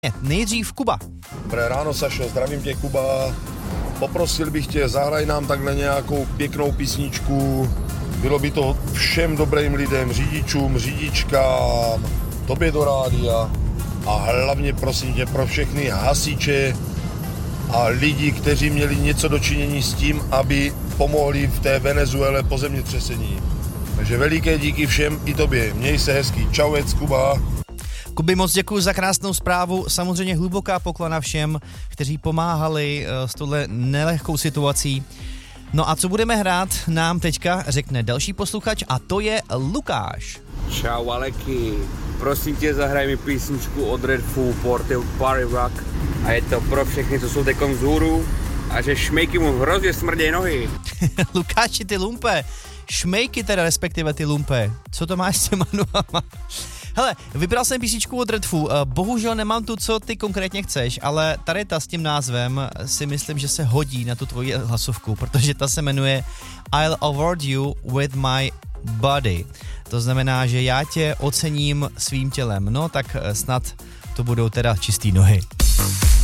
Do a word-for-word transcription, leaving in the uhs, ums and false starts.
Nejdřív Kuba. Dobré ráno, Sašo, zdravím tě, Kuba. Poprosil bych tě, zahraj nám takhle nějakou pěknou písničku. Bylo by to všem dobrým lidem, řidičům, řidičkám, tobě do rádia a hlavně prosím tě pro všechny hasiče a lidi, kteří měli něco dočinění s tím, aby pomohli v té Venezuele po zemětřesení. Takže veliké díky všem i tobě. Měj se hezky. Čauec, Kuba. Kuby, moc děkuji za krásnou zprávu. Samozřejmě hluboká poklona všem, kteří pomáhali s touhle nelehkou situací. No a co budeme hrát, nám teďka řekne další posluchač a to je Lukáš. Čau Aleky, prosím tě, zahraj mi písničku od Red Full Party, Party Rock a je to pro všechny, co jsou teďkom vzhůru a že šmejky mu hrozně smrdějí nohy. Lukáši, ty lumpe, šmejky teda respektive ty lumpe, co to máš s těma nohama? Hele, vybral jsem písničku od Red Full, bohužel nemám tu, co ty konkrétně chceš, ale tady ta s tím názvem si myslím, že se hodí na tu tvoji hlasovku, protože ta se jmenuje I'll award you with my body. To znamená, že já tě ocením svým tělem, no tak snad to budou teda čistý nohy.